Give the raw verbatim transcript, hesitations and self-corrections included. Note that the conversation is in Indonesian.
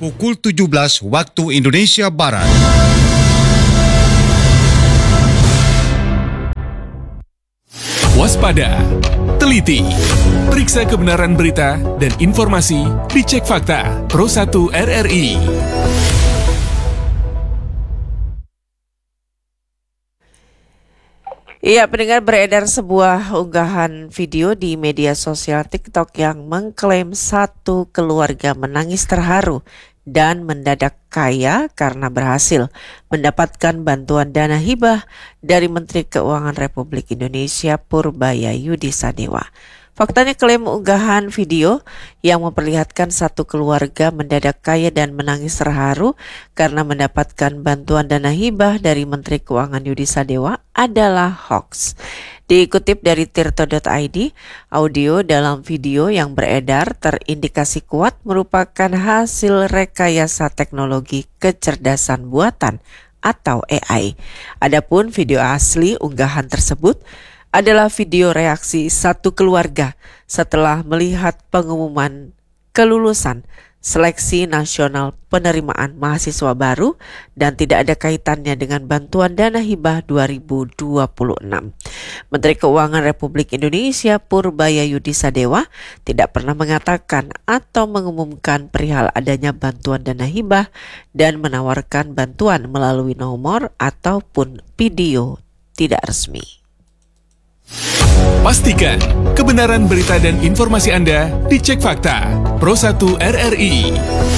pukul tujuh belas waktu Indonesia Barat. Waspada, teliti, periksa kebenaran berita dan informasi di Cek Fakta Pro satu R R I. Iya, pendengar, beredar sebuah unggahan video di media sosial TikTok yang mengklaim satu keluarga menangis terharu dan mendadak kaya karena berhasil mendapatkan bantuan dana hibah dari Menteri Keuangan Republik Indonesia Purbaya Yudi Sadewa. Faktanya, klaim unggahan video yang memperlihatkan satu keluarga mendadak kaya dan menangis terharu karena mendapatkan bantuan dana hibah dari Menteri Keuangan Yudi Sadewa adalah hoax. Dikutip dari tirto dot i d, audio dalam video yang beredar terindikasi kuat merupakan hasil rekayasa teknologi kecerdasan buatan atau A I. Adapun video asli unggahan tersebut adalah video reaksi satu keluarga setelah melihat pengumuman kelulusan Seleksi Nasional Penerimaan Mahasiswa Baru dan tidak ada kaitannya dengan bantuan dana hibah dua ribu dua puluh enam. Menteri Keuangan Republik Indonesia Purbaya Yudi Sadewa tidak pernah mengatakan atau mengumumkan perihal adanya bantuan dana hibah dan menawarkan bantuan melalui nomor ataupun video tidak resmi. Pastikan kebenaran berita dan informasi Anda di Cek Fakta Pro satu R R I.